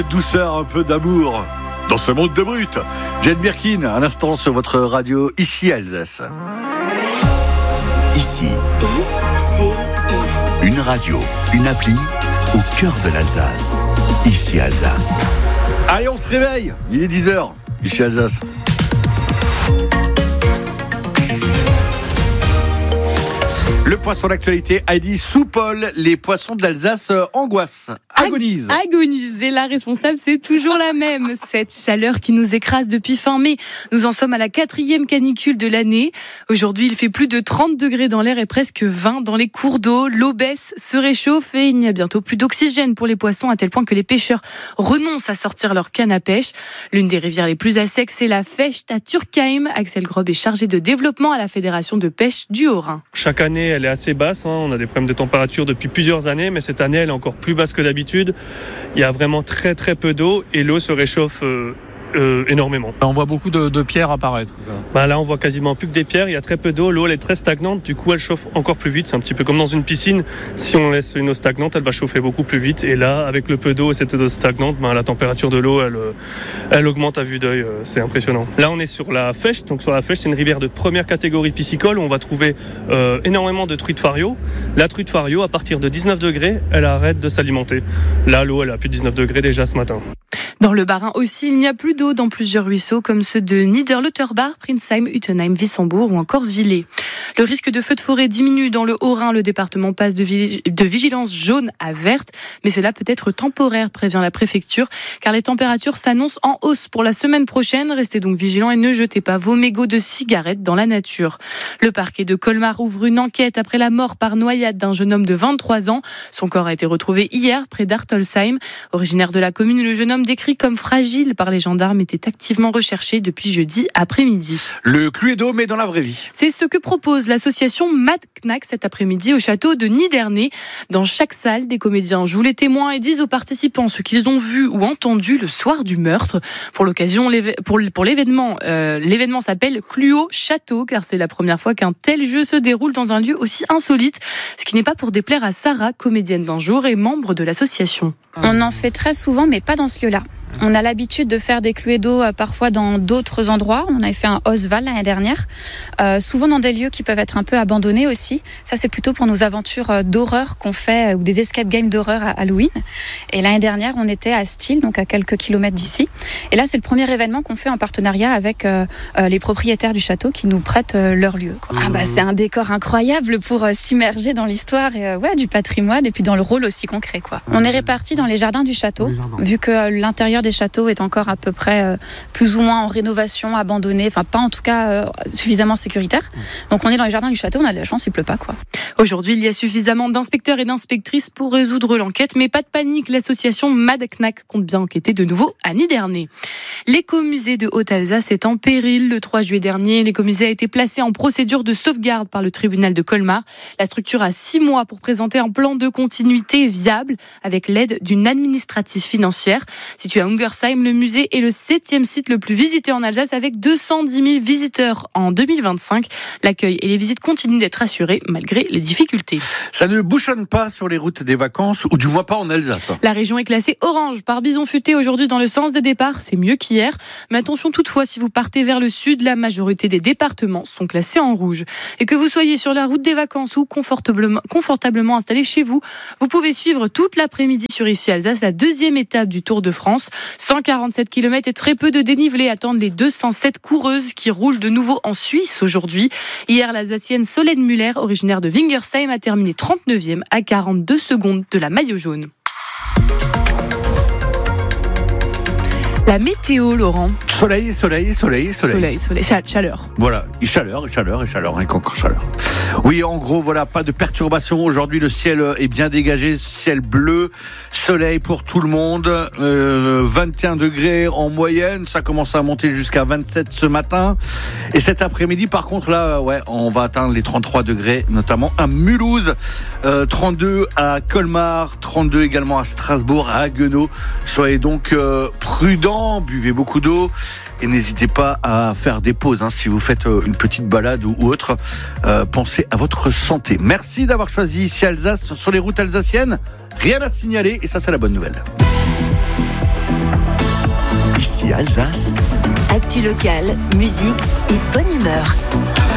Douceur, un peu d'amour dans ce monde de brut. Jane Birkin, un instant sur votre radio, ici à Alsace. Ici, une radio, une appli au cœur de l'Alsace. Ici Alsace. Allez, on se réveille. Il est 10h, ici à Alsace. Le poisson d'actualité, Heidi Soupol, les poissons de l'Alsace agonisent. Agonisent. Et la responsable, c'est toujours la même. Cette chaleur qui nous écrase depuis fin mai. Nous en sommes à la 4e canicule de l'année. Aujourd'hui, il fait plus de 30 degrés dans l'air et presque 20 dans les cours d'eau. L'eau baisse, se réchauffe et il n'y a bientôt plus d'oxygène pour les poissons, à tel point que les pêcheurs renoncent à sortir leur canne à pêche. L'une des rivières les plus à sec, c'est la Fecht à Turkheim. Axel Grob est chargé de développement à la Fédération de pêche du Haut-Rhin. Chaque année, elle est assez basse. On a des problèmes de température depuis plusieurs années, mais cette année, elle est encore plus basse que d'habitude. Il y a vraiment très très peu d'eau et l'eau se réchauffe énormément. On voit beaucoup de pierres apparaître. Là, on voit quasiment plus que des pierres. Il y a très peu d'eau. L'eau, elle est très stagnante. Du coup, elle chauffe encore plus vite. C'est un petit peu comme dans une piscine. Si on laisse une eau stagnante, elle va chauffer beaucoup plus vite. Et là, avec le peu d'eau et cette eau stagnante, la température de l'eau, elle augmente à vue d'œil. C'est impressionnant. Là, on est sur la Fecht. Donc, sur la Fecht, c'est une rivière de première catégorie piscicole où on va trouver énormément de truites fario. La truite fario, à partir de 19 degrés, elle arrête de s'alimenter. Là, l'eau, elle a plus de 19 degrés déjà ce matin. Dans le Bas-Rhin aussi, il n'y a plus d'eau dans plusieurs ruisseaux comme ceux de Niederlotterbach, Prinsheim, Utenheim, Wissembourg ou encore Villers. Le risque de feu de forêt diminue dans le Haut-Rhin. Le département passe de vigilance jaune à verte, mais cela peut être temporaire, prévient la préfecture, car les températures s'annoncent en hausse pour la semaine prochaine. Restez donc vigilants et ne jetez pas vos mégots de cigarettes dans la nature. Le parquet de Colmar ouvre une enquête après la mort par noyade d'un jeune homme de 23 ans. Son corps a été retrouvé hier près d'Artolsheim. Originaire de la commune, le jeune homme décrit comme fragile par les gendarmes était activement recherché depuis jeudi après-midi. Le Cluedo, mais dans la vraie vie. C'est ce que propose l'association Mad Knack cet après-midi au château de Niderney. Dans chaque salle, des comédiens jouent les témoins et disent aux participants ce qu'ils ont vu ou entendu le soir du meurtre. Pour l'occasion, pour l'événement, l'événement s'appelle Cluo Château, car c'est la première fois qu'un tel jeu se déroule dans un lieu aussi insolite. Ce qui n'est pas pour déplaire à Sarah, comédienne d'un jour et membre de l'association. On en fait très souvent, mais pas dans ce lieu-là. On a l'habitude de faire des Cluedo parfois dans d'autres endroits. On avait fait un Oswald l'année dernière, souvent dans des lieux qui peuvent être un peu abandonnés aussi. Ça, c'est plutôt pour nos aventures d'horreur qu'on fait, ou des escape games d'horreur à Halloween. Et l'année dernière, on était à Steel, donc à quelques kilomètres d'ici. Et là, c'est le premier événement qu'on fait en partenariat avec les propriétaires du château qui nous prêtent leur lieu. C'est un décor incroyable pour s'immerger dans l'histoire et, du patrimoine et puis dans le rôle aussi concret. On est répartis dans les jardins du château, vu que l'intérieur des châteaux est encore à peu près plus ou moins en rénovation, abandonné, enfin pas en tout cas suffisamment sécuritaire. Donc on est dans les jardins du château, on a de la chance, il pleut pas Aujourd'hui, il y a suffisamment d'inspecteurs et d'inspectrices pour résoudre l'enquête, mais pas de panique, l'association Mad Knack compte bien enquêter de nouveau à Niderney. L'écomusée de Haute-Alsace est en péril. Le 3 juillet dernier, l'écomusée a été placé en procédure de sauvegarde par le tribunal de Colmar. La structure a 6 mois pour présenter un plan de continuité viable avec l'aide d'une administratrice financière. Situé à Ungersheim, le musée est le 7e site le plus visité en Alsace avec 210 000 visiteurs en 2025. L'accueil et les visites continuent d'être assurés malgré les difficultés. Ça ne bouchonne pas sur les routes des vacances, ou du moins pas en Alsace. La région est classée orange par bison futé aujourd'hui dans le sens des départs. C'est mieux qu'hier. Mais attention toutefois, si vous partez vers le sud, la majorité des départements sont classés en rouge. Et que vous soyez sur la route des vacances ou confortablement installé chez vous, vous pouvez suivre toute l'après-midi sur Ici Alsace la 2e étape du Tour de France. 147 km et très peu de dénivelé attendent les 207 coureuses qui roulent de nouveau en Suisse aujourd'hui. Hier, l'Alsacienne Solène Muller, originaire de Wingersheim, a terminé 39e à 42 secondes de la maillot jaune. La météo, Laurent. Soleil. Chaleur. Voilà, chaleur, et encore chaleur. Oui, en gros, voilà, pas de perturbation. Aujourd'hui, le ciel est bien dégagé, ciel bleu, soleil pour tout le monde. 21 degrés en moyenne, ça commence à monter jusqu'à 27 ce matin. Et cet après-midi, par contre, là, on va atteindre les 33 degrés, notamment à Mulhouse, 32 à Colmar, 32 également à Strasbourg, à Haguenau. Soyez donc prudents, buvez beaucoup d'eau. Et n'hésitez pas à faire des pauses si vous faites une petite balade ou autre. Pensez à votre santé. Merci d'avoir choisi ici Alsace. Sur les routes alsaciennes, rien à signaler et ça c'est la bonne nouvelle. Ici Alsace. Actu locale, musique et bonne humeur.